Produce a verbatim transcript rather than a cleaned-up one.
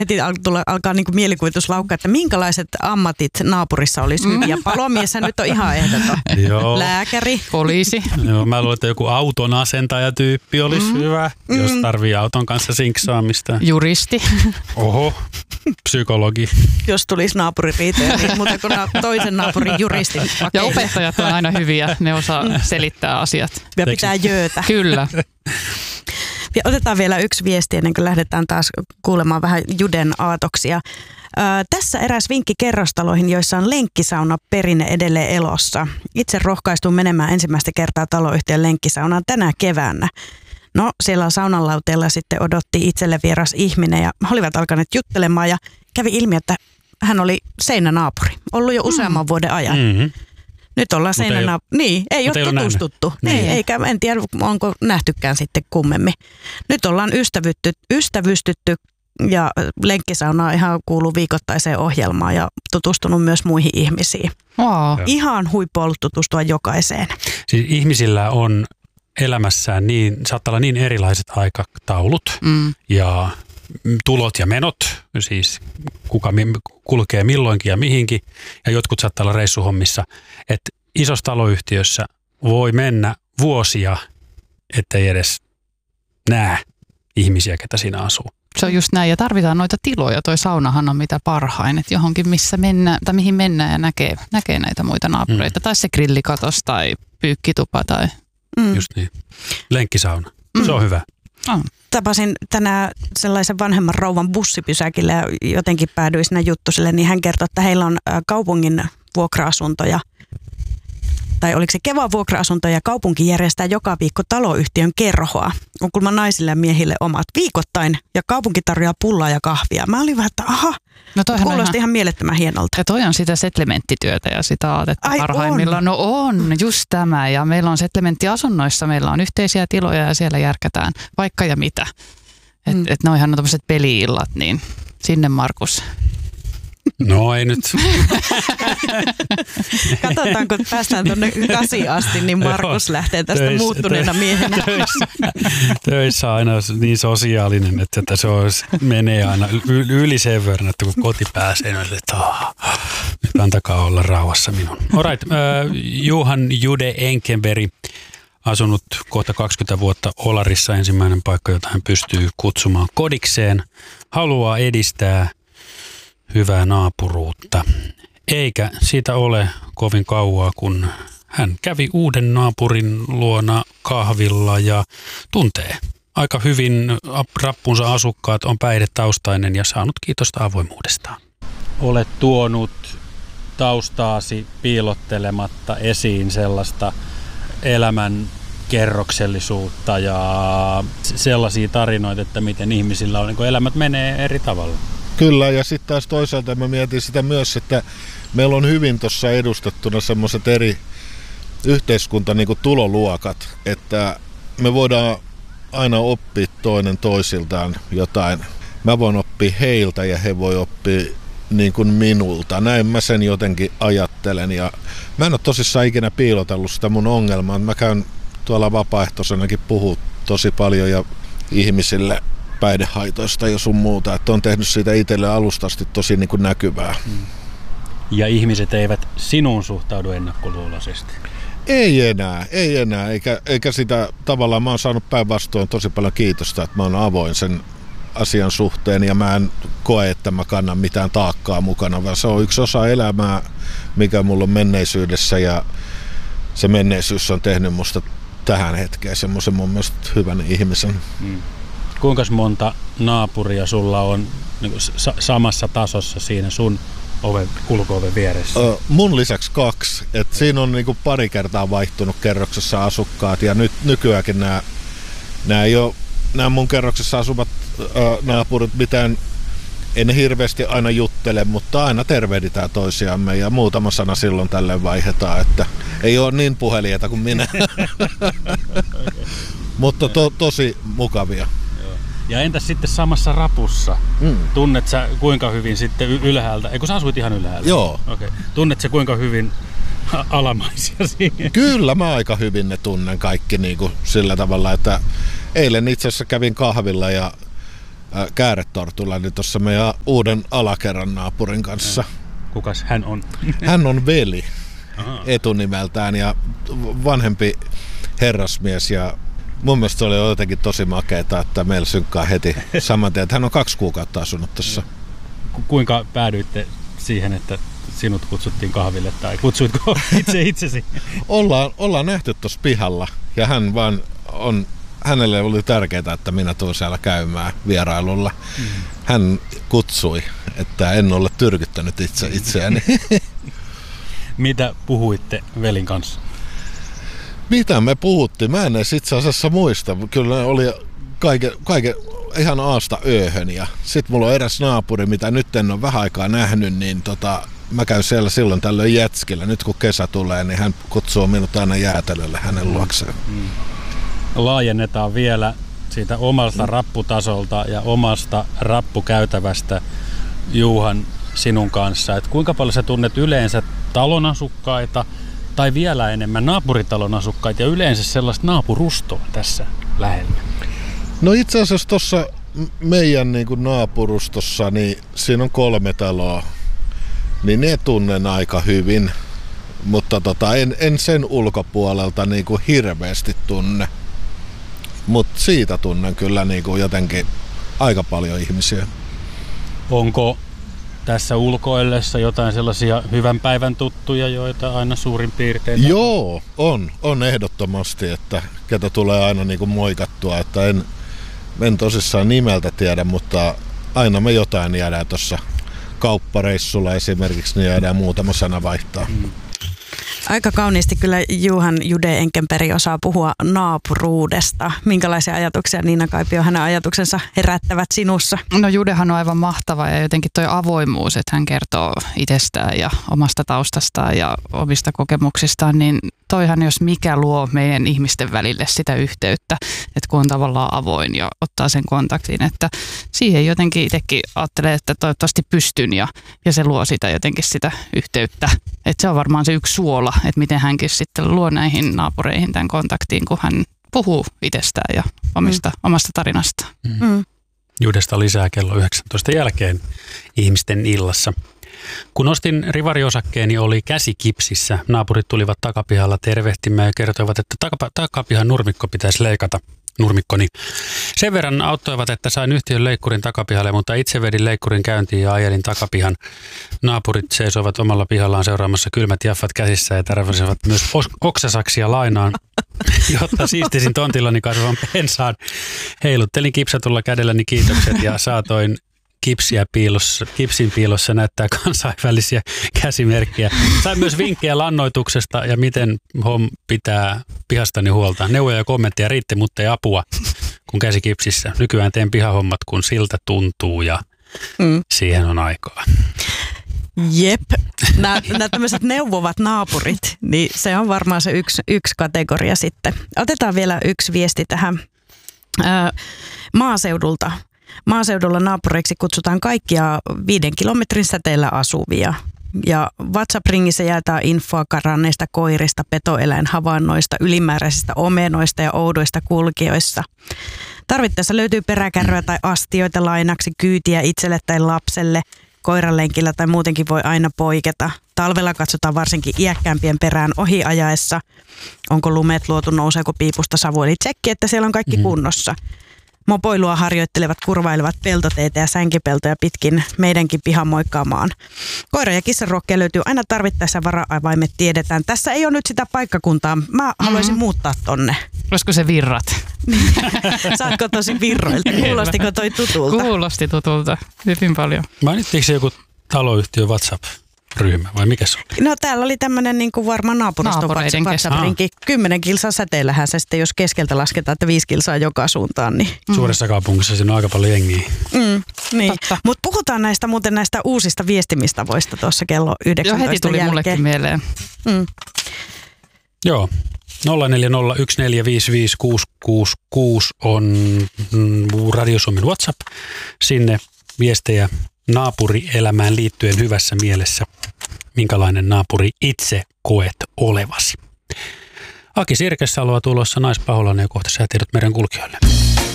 heti al- tulla, alkaa niinku mielikuvitus laukkaa, että minkälaiset ammatit naapurissa olisi hyviä. Palomieshän nyt on ihan ehdoton. Joo. Lääkäri. Poliisi. Joo, mä luulen, että joku auton asentajatyyppi olisi mm. hyvä, jos Mm. tarvii auton kanssa sinksaamista. Juristi. Oho, psykologi. Jos tulisi naapuririitoja, niin muuta kuin toisen naapurin juristin. Ja opettajat on aina hyviä, ne osaa selittää asiat. Ja pitää jöötä. Kyllä. Ja otetaan vielä yksi viesti ennen kuin lähdetään taas kuulemaan vähän Juden aatoksia. Ö, tässä eräs vinkki kerrostaloihin, joissa on lenkkisauna perinne edelleen elossa. Itse rohkaistun menemään ensimmäistä kertaa taloyhtiön lenkkisaunaan tänä keväänä. No siellä saunanlauteella sitten odotti itselle vieras ihminen ja he olivat alkaneet juttelemaan ja kävi ilmi, että hän oli seinänaapuri. Ollut jo useamman mm. vuoden ajan. Mm-hmm. Nyt ollaan seinänä. Niin, ei ole ei ole tutustuttu. Niin. Ei, eikä, en tiedä, onko nähtykään sitten kummemmin. Nyt ollaan ystävytty, ystävystytty ja lenkkisauna ihan kuuluu viikoittaiseen ohjelmaan ja tutustunut myös muihin ihmisiin. Wow. Ihan huippu ollut tutustua jokaiseen. Siis ihmisillä on elämässään niin, saattaa olla niin erilaiset aikataulut Mm. ja tulot ja menot, siis kuka kulkee milloinkin ja mihinkin, ja jotkut saattaa olla reissuhommissa, että isossa taloyhtiössä voi mennä vuosia, ettei edes näe ihmisiä, ketä siinä asuu. Se on just näin, ja tarvitaan noita tiloja. Toi saunahan on mitä parhain, että johonkin missä mennään, tai mihin mennään ja näkee, näkee näitä muita naapureita. Mm. Tai se grillikatos tai pyykkitupa tai... Mm. Just niin. Lenkkisauna. Mm. Se on hyvä. Oh. Tapasin tänään sellaisen vanhemman rouvan bussipysäkillä ja jotenkin päädyin sinne juttusille, niin hän kertoi, että heillä on kaupungin vuokra-asuntoja, tai oliko se Kevan vuokra-asunto ja kaupunki järjestää joka viikko taloyhtiön kerhoa. On kuulemma naisille ja miehille omat viikoittain ja kaupunki tarjoaa pullaa ja kahvia. Mä olin vähän, että aha, No kuulosti ihan, ihan mielettömän hienolta. ja toi on sitä settlementtityötä ja sitä aatetta Ai parhaimmillaan. No on, just tämä. Ja meillä on settlementtiasunnoissa, meillä on yhteisiä tiloja ja siellä järkätään vaikka ja mitä. Että mm. et ne on ihan tämmöiset peli-illat, niin sinne Markus. No ei nyt. Katsotaan, kun päästään tuonne kasi asti, niin Markus lähtee tästä Töissä- muuttuneena tö- miehenä. Töissä, töissä aina niin sosiaalinen, että, että se olisi, menee aina y- yli sen verran, että kun koti pääsee, niin että oh, nyt antakaa olla rauhassa minun. Alright, äh, Johan Jude Enkenberg, asunut kohta kaksikymmentä vuotta Olarissa, ensimmäinen paikka, jota hän pystyy kutsumaan kodikseen, haluaa edistää hyvää naapuruutta. Eikä siitä ole kovin kauaa, kun hän kävi uuden naapurin luona kahvilla ja tuntee aika hyvin rappunsa asukkaat, on päihdetaustainen ja saanut kiitosta avoimuudestaan. Olet tuonut taustaasi piilottelematta esiin sellaista elämän kerroksellisuutta ja sellaisia tarinoita, että miten ihmisillä on, niin elämät menee eri tavalla. Kyllä, ja sitten taas toisaalta mä mietin sitä myös, että meillä on hyvin tuossa edustettuna semmoiset eri yhteiskunta niin kuin tuloluokat, että me voidaan aina oppia toinen toisiltaan jotain. Mä voin oppia heiltä ja he voi oppia niin kuin minulta. Näin mä sen jotenkin ajattelen, ja mä en ole tosissaan ikinä piilotellut sitä mun ongelmaa. Mä käyn tuolla vapaaehtoisenakin puhua tosi paljon ja ihmisille päihdehaitoista ja sun muuta, että on tehnyt siitä itselle alusta asti tosi niin kuin näkyvää. Ja ihmiset eivät sinuun suhtaudu ennakkoluuloisesti. Ei enää, ei enää, eikä, eikä sitä tavallaan, mä oon saanut päinvastoin tosi paljon kiitosta, että mä oon avoin sen asian suhteen ja mä en koe, että mä kannan mitään taakkaa mukana, vaan se on yksi osa elämää, mikä mulla on menneisyydessä, ja se menneisyys on tehnyt musta tähän hetkeen semmoisen mun mielestä hyvän ihmisen. Mm. Kuinka monta naapuria sulla on niin kuin sa- samassa tasossa siinä sun oven, ulko-oven vieressä? Ö, mun lisäksi kaksi. Et siinä on niinku pari kertaa vaihtunut kerroksessa asukkaat, ja nyt nykyäänkin nämä nämä ei ole, nämä mun kerroksessa asuvat ö, naapurit mitään, en hirveästi aina juttele, mutta aina tervehditään toisiamme ja muutama sana silloin tällöin vaihdetaan, että ei ole niin puhelijoita kuin minä. Mutta to, tosi mukavia. Ja entäs sitten samassa rapussa? Mm. Tunnet sä kuinka hyvin sitten ylhäältä? Eikö sä asuit ihan ylhäällä? Joo. Okay. Tunnet sä kuinka hyvin alamaisia siinä? Kyllä mä aika hyvin ne tunnen kaikki niin kuin sillä tavalla, että eilen itse asiassa kävin kahvilla ja ää, kääretortulla, niin tuossa meidän uuden alakerran naapurin kanssa. Kukas hän on? Hän on veli Aha. etunimeltään ja vanhempi herrasmies ja mun mielestä se oli jotenkin tosi makeeta, että meillä synkkaa heti saman tien, että hän on kaksi kuukautta asunut tuossa. Kuinka päädyitte siihen, että sinut kutsuttiin kahville tai kutsuitko itse itsesi? Ollaan, ollaan nähty tuossa pihalla ja hän vaan on, hänelle oli tärkeää, että minä tuun siellä käymään vierailulla. Mm. Hän kutsui, että en ole tyrkyttänyt itse itseäni. Mitä puhuitte velin kanssa? Mitä me puhuttiin? Mä en edes itse asiassa muista. Kyllä oli kaiken, kaiken ihan aasta ööhön. Ja sit mulla on eräs naapuri, mitä nyt en ole vähän aikaa nähnyt, niin tota, mä käyn siellä silloin tällöin jätskillä. Nyt kun kesä tulee, niin hän kutsuu minut aina jäätelölle hänen luokseen. Mm. Laajennetaan vielä siitä omalta rapputasolta ja omasta rappukäytävästä Juhan sinun kanssa. Et kuinka paljon sä tunnet yleensä talonasukkaita tai vielä enemmän naapuritalon asukkaita ja yleensä sellaista naapurustoa tässä lähellä? No itse asiassa tuossa meidän niin kuin naapurustossa, niin siinä on kolme taloa, niin ne tunnen aika hyvin, mutta tota, en, en sen ulkopuolelta niin kuin hirveästi tunne. Mutta siitä tunnen kyllä niin kuin jotenkin aika paljon ihmisiä. Onko tässä ulkoillessa jotain sellaisia hyvän päivän tuttuja, joita aina suurin piirtein? Joo, on. On ehdottomasti, että ketä tulee aina niin kuin moikattua. Että en, en tosissaan nimeltä tiedä, mutta aina me jotain jäädään tuossa kauppareissulla esimerkiksi, niin jäädään muutama sana vaihtaa. Mm. Aika kauniisti kyllä Juhan Jude Enkenperi osaa puhua naapuruudesta. Minkälaisia ajatuksia Niina Kaipio hänen ajatuksensa herättävät sinussa? No Judehan on aivan mahtava ja jotenkin toi avoimuus, että hän kertoo itsestään ja omasta taustastaan ja omista kokemuksistaan, niin toihan jos mikä luo meidän ihmisten välille sitä yhteyttä, että kun on tavallaan avoin ja ottaa sen kontaktin, että siihen jotenkin itsekin ajattelee, että toivottavasti pystyn ja, ja se luo sitä jotenkin sitä yhteyttä. Että se on varmaan se yksi suola, että miten hänkin sitten luo näihin naapureihin tämän kontaktiin, kun hän puhuu itsestään ja omista, mm. omasta tarinastaan. Mm. Mm. Judesta lisää kello yhdeksäntoista jälkeen ihmisten illassa. Kun ostin rivariosakkeeni, oli käsi kipsissä. Naapurit tulivat takapihalla tervehtimään ja kertoivat, että takapa, takapihan nurmikko pitäisi leikata. Nurmikkoni. Sen verran auttoivat, että sain yhtiön leikkurin takapihalle, mutta itse vedin leikkurin käyntiin ja ajelin takapihan. Naapurit seisoivat omalla pihallaan seuraamassa kylmät jaffat käsissä ja tarvasivat myös oksasaksia lainaan, jotta siistisin tontillani kasvavan pensaan. Heiluttelin kipsatulla kädelläni kiitokset ja saatoin kipsiä piilossa, kipsin piilossa näyttää kansainvälisiä käsimerkkejä. Sain myös vinkkejä lannoituksesta ja miten hom pitää pihastani huolta. Neuvoja ja kommentteja riitti, mutta ei apua, kun käsi kipsissä. Nykyään teen pihahommat, kun siltä tuntuu ja mm. siihen on aikaa. Jep, nämä, nämä tämmöiset neuvovat naapurit, niin se on varmaan se yksi, yksi kategoria sitten. Otetaan vielä yksi viesti tähän öö, maaseudulta. Maaseudulla naapureiksi kutsutaan kaikkia viiden kilometrin säteellä asuvia. Ja WhatsApp-ringissä jaetaan infoa karanneista koirista, petoeläinhavainnoista, ylimääräisistä omenoista ja oudoista kulkijoista. Tarvittaessa löytyy peräkärryä tai astioita lainaksi, kyytiä itselle tai lapselle. Koiranlenkillä tai muutenkin voi aina poiketa. Talvella katsotaan varsinkin iäkkäämpien perään ohi ajaessa. Onko lumet luotu, nouseeko piipusta savu, eli tsekki, että siellä on kaikki kunnossa. Mopoilua harjoittelevat kurvailevat peltoteitä ja sänkipeltoja pitkin meidänkin pihan moikkaamaan. Koira- ja kissanruokkia löytyy aina tarvittaessa, vara-avaimet tiedetään. Tässä ei ole nyt sitä paikkakuntaa. Mä haluaisin mm-hmm. muuttaa tonne. Olisiko se virrat? Saatko tosi virroilta? Kuulostiko toi tutulta? Kuulosti tutulta. Hyvin paljon. Mainittiinko se joku taloyhtiö WhatsApp-ryhmä vai mikä se oli? No täällä oli tämmöinen niin kuin varmaan naapuruston WhatsApp-rinki. Kymmenen kilsaa säteellähän se sitten, jos keskeltä lasketaan, että viisi kilsaa joka suuntaan. Niin. Mm. Suuressa kaupungissa siinä on aika paljon jengiä. Mm, niin. Mutta puhutaan näistä muuten näistä uusista viestimistavoista tuossa kello yhdeksäntoista jo heti tuli jälkeen. Mullekin mieleen. Mm. Joo. nolla neljä nolla yksi neljä viisi viisi kuusi kuusi kuusi on Radio Suomen WhatsApp. Sinne viestejä naapurielämään liittyen hyvässä mielessä. Minkälainen naapuri itse koet olevasi? Aki Sirkessä tulossa Naispaholainen ja kohta säätiedot meidän kulkijoille.